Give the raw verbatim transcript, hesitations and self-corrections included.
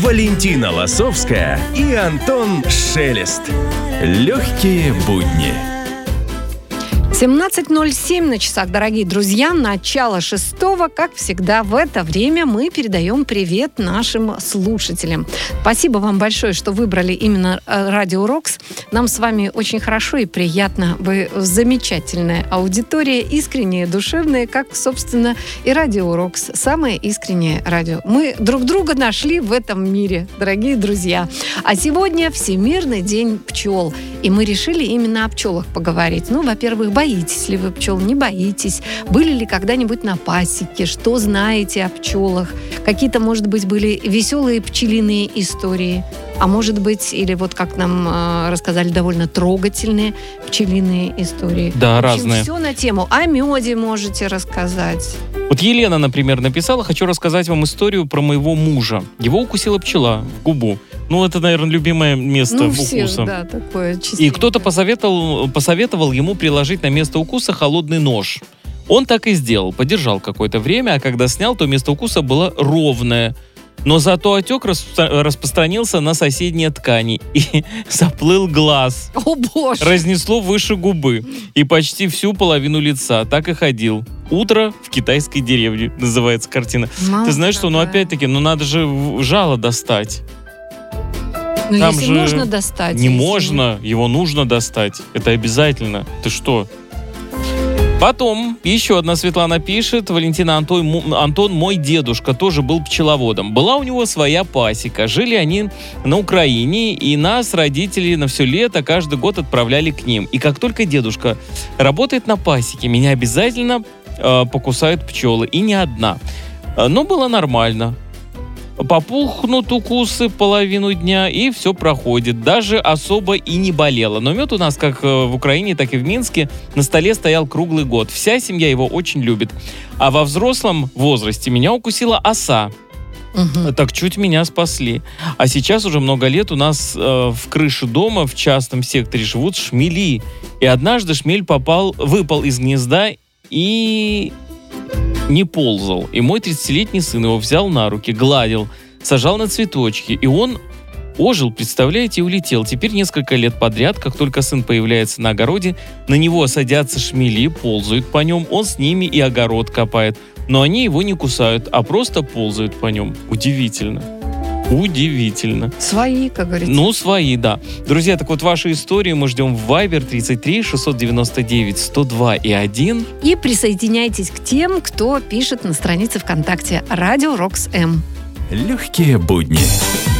Валентина Лосовская и Антон Шелест. Легкие будни. семнадцать ноль семь на часах, дорогие друзья, начало шестого. Как всегда, в это время мы передаем привет нашим слушателям. Спасибо вам большое, что выбрали именно Радио Рокс. Нам с вами очень хорошо и приятно. Вы замечательная аудитория, искренняя, душевная, как, собственно, и Радио Рокс. Самое искреннее радио. Мы друг друга нашли в этом мире, дорогие друзья. А сегодня Всемирный день пчел. И мы решили именно о пчелах поговорить. Ну, во-первых, боитесь ли вы пчел, не боитесь? Были ли когда-нибудь на пасеке? Что знаете о пчелах? Какие-то, может быть, были веселые пчелиные истории? А может быть, или вот как нам э, рассказали, довольно трогательные пчелиные истории. Да, в общем, разные. Все на тему. О меде можете рассказать. Вот Елена, например, написала: хочу рассказать вам историю про моего мужа. Его укусила пчела в губу. Ну, это, наверное, любимое место ну, укуса. Все, да, такое частенько. И кто-то посоветовал, посоветовал ему приложить на место укуса холодный нож. Он так и сделал, подержал какое-то время, а когда снял, то место укуса было ровное. Но зато отек распро- распространился на соседние ткани и заплыл глаз. О, боже! Разнесло выше губы и почти всю половину лица. Так и ходил. «Утро в китайской деревне» называется картина. Мало Ты знаешь, что, ну, какая. опять-таки, ну, надо же в- жало достать. Ну, Там если же можно достать. Не если- можно, его нужно достать. Это обязательно. Ты что? Потом еще одна Светлана пишет: Валентина, Антон, м- Антон, мой дедушка тоже был пчеловодом. Была у него своя пасека. Жили они на Украине, и нас, родители, на все лето каждый год отправляли к ним. И как только дедушка работает на пасеке, меня обязательно э, покусают пчелы. И не одна. Э, Но было нормально. Попухнут укусы половину дня, и все проходит. Даже особо и не болело. Но мед у нас, как в Украине, так и в Минске, на столе стоял круглый год. Вся семья его очень любит. А во взрослом возрасте меня укусила оса. Мгм. Так чуть меня спасли. А сейчас уже много лет у нас э, в крыше дома в частном секторе живут шмели. И однажды шмель попал, выпал из гнезда и... не ползал. И мой тридцатилетний сын его взял на руки, гладил, сажал на цветочки. И он ожил, представляете, и улетел. Теперь несколько лет подряд, как только сын появляется на огороде, на него садятся шмели, ползают по нем, он с ними и огород копает. Но они его не кусают, а просто ползают по нем. Удивительно. Удивительно. Свои, как говорится. Ну, свои, да. Друзья, так вот, ваши истории мы ждем в Viber тридцать три шестьсот девяносто девять сто два и один. И присоединяйтесь к тем, кто пишет на странице ВКонтакте Радио Рокс М. Легкие будни.